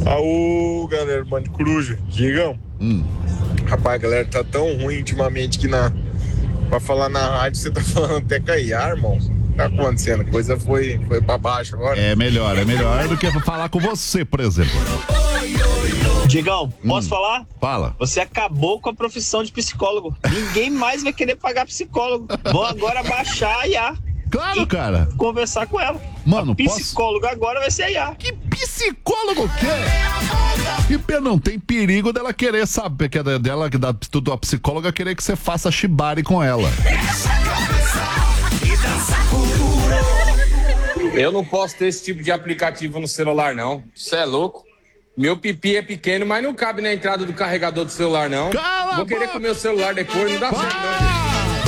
Aô, galera, Bande Coruja, digam. Rapaz, galera, tá tão ruim ultimamente que pra falar na rádio você tá falando até caiar, irmão. Tá acontecendo, a coisa foi pra baixo agora. É melhor do que falar com você, por exemplo. Digão, posso falar? Fala. Você acabou com a profissão de psicólogo. Ninguém mais vai querer pagar psicólogo. Vão agora baixar a IA. Claro, cara. Conversar com ela. Mano, psicólogo agora vai ser a IA. Que psicólogo quer? E não tem perigo dela querer saber, que é dela, que da psicóloga querer que você faça shibari com ela. Eu não posso ter esse tipo de aplicativo no celular, não. Você é louco? Meu pipi é pequeno, mas não cabe na entrada do carregador do celular, não. Cala Vou querer comer o celular depois, não dá certo, não.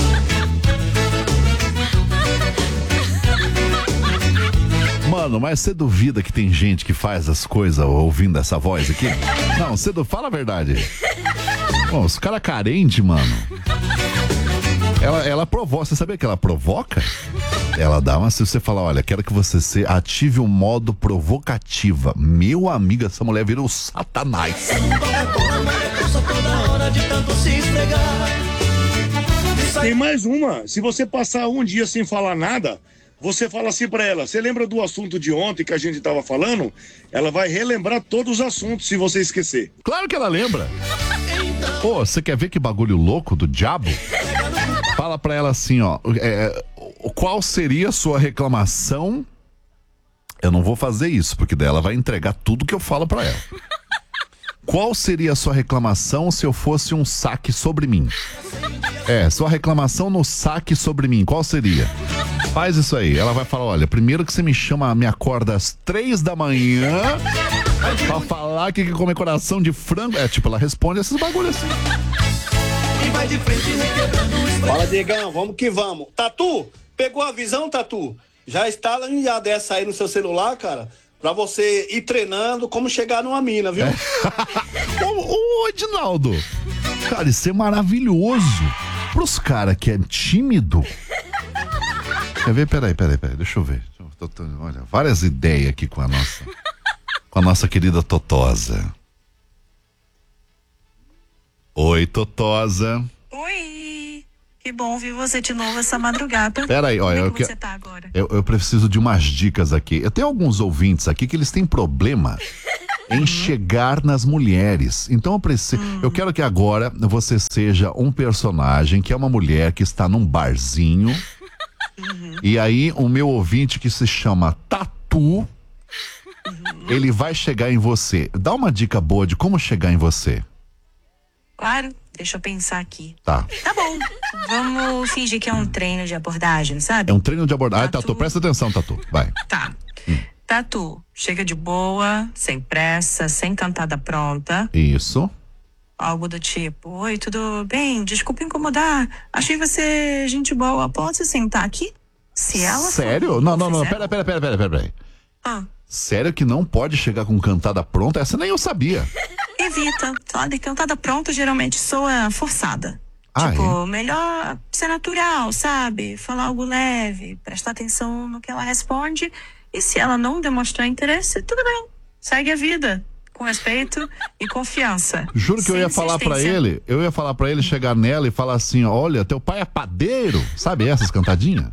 Mano, mas você duvida que tem gente que faz as coisas ouvindo essa voz aqui? Não, fala a verdade. Bom, os caras carentes, mano. Ela provoca, você sabia que ela provoca? Ela dá uma, se você falar, olha, quero que você ative o modo provocativa. Meu amigo, essa mulher vira o Satanás. Tem mais uma. Se você passar um dia sem falar nada, você fala assim pra ela, você lembra do assunto de ontem que a gente tava falando? Ela vai relembrar todos os assuntos se você esquecer. Claro que ela lembra. Pô, você quer ver que bagulho louco do diabo? Fala pra ela assim, ó, qual seria a sua reclamação? Eu não vou fazer isso, porque daí ela vai entregar tudo que eu falo pra ela. Qual seria a sua reclamação se eu fosse um saque sobre mim? Sua reclamação no saque sobre mim, qual seria? Faz isso aí, ela vai falar, olha, primeiro que você me acorda às 3 da manhã pra falar que comer coração de frango. Ela responde esses bagulhos assim. Fala, Diegão, vamos que vamos. Tatu, pegou a visão, Tatu? Já instala uma IA dessa aí no seu celular, cara, pra você ir treinando como chegar numa mina, viu? Ô, Edinaldo, cara, isso é maravilhoso. Pros caras que é tímido. Quer ver? Peraí, deixa eu ver. Olha, várias ideias aqui com a nossa querida Totosa. Oi, Totosa. Oi, que bom ouvir você de novo essa madrugada. Peraí, olha, como é que você tá agora? Eu preciso de umas dicas aqui. Eu tenho alguns ouvintes aqui que eles têm problema em chegar nas mulheres. Então eu quero que agora você seja um personagem que é uma mulher que está num barzinho. E aí o meu ouvinte que se chama Tatu, ele vai chegar em você. Dá uma dica boa de como chegar em você. Claro, deixa eu pensar aqui. Tá bom, vamos fingir que é um treino de abordagem, sabe? É um treino de abordagem. Tatu, presta atenção, Tatu, vai. Tá. Tatu, chega de boa, sem pressa, sem cantada pronta. Isso. Algo do tipo, oi, tudo bem? Desculpa incomodar. Achei você gente boa. Posso sentar aqui? Se ela Sério? Não, peraí. Sério que não pode chegar com cantada pronta? Essa nem eu sabia. Evita. Falar de cantada pronta geralmente soa forçada. Melhor ser natural, sabe? Falar algo leve, prestar atenção no que ela responde. E se ela não demonstrar interesse, tudo bem. Segue a vida. Com respeito e confiança. Juro que eu ia falar pra ele, chegar nela e falar assim, olha, teu pai é padeiro. Sabe essas cantadinhas?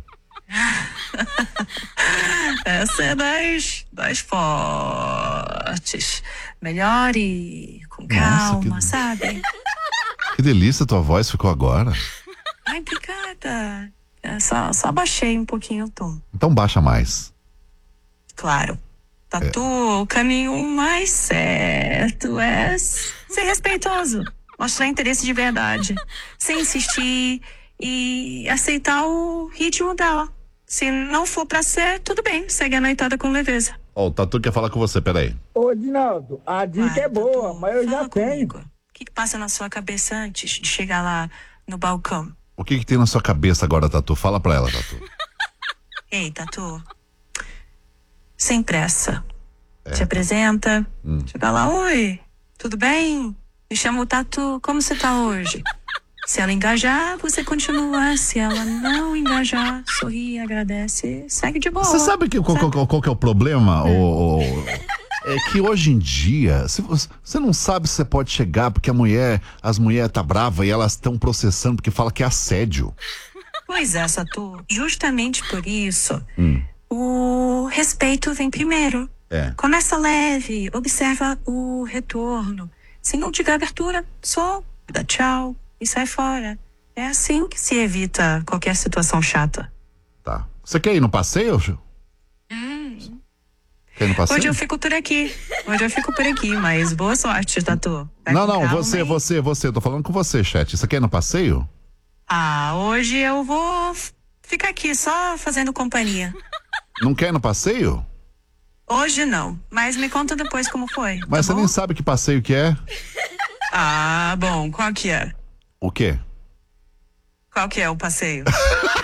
Essa é das fortes. Melhor e com calma, sabe? Que delícia tua voz ficou agora. Ai, obrigada. Só baixei um pouquinho o tom. Então baixa mais. Claro. Tatu, o caminho mais certo é ser respeitoso, mostrar interesse de verdade, sem insistir e aceitar o ritmo dela. Se não for pra ser, tudo bem, segue a noitada com leveza. O Tatu quer falar com você, peraí. Ô, Dinaldo, a dica é boa, Tatu, mas eu já tenho. O que passa na sua cabeça antes de chegar lá no balcão? O que tem na sua cabeça agora, Tatu? Fala pra ela, Tatu. Ei, Tatu. Sem pressa. Se apresenta. Chega lá, oi, tudo bem? Me chamo Tatu, como você tá hoje? Se ela engajar, você continua. Se ela não engajar, sorri, agradece, segue de boa. Você sabe qual que é o problema? É que hoje em dia, se você não sabe se você pode chegar porque as mulheres tá brava e elas estão processando porque fala que é assédio. Pois é, Tatu. Justamente por isso, o respeito vem primeiro. Começa leve, observa o retorno. Se não tiver abertura, só dá tchau e sai fora. É assim que se evita qualquer situação chata. Tá. Você quer ir no passeio, Gil? Quer ir no passeio? Hoje eu fico por aqui, mas boa sorte, Tatu. Vai Não, com calma você. Tô falando com você, chat. Você quer ir no passeio? Hoje eu vou ficar aqui só fazendo companhia. Não quer ir no passeio? Hoje não, mas me conta depois como foi. Mas tá você bom? nem sabe que passeio que é? Bom, qual que é? O quê? Qual que é o passeio?